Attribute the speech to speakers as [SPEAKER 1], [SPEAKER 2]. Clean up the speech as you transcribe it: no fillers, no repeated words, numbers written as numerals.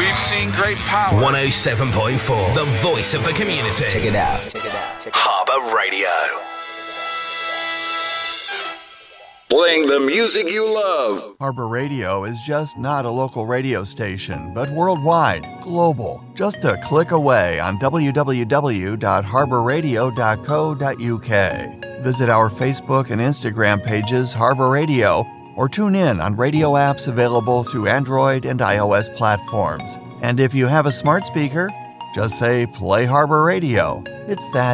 [SPEAKER 1] We've seen great power.
[SPEAKER 2] 107.4, the voice of the community.
[SPEAKER 3] Check it out.
[SPEAKER 2] Harbour Radio.
[SPEAKER 4] Playing the music you love.
[SPEAKER 5] Harbour Radio is just not a local radio station, but worldwide, global. Just a click away on www.harbourradio.co.uk. Visit our Facebook and Instagram pages, Harbour Radio, or tune in on radio apps available through Android and iOS platforms. And if you have a smart speaker, just say, play Harbour Radio. It's that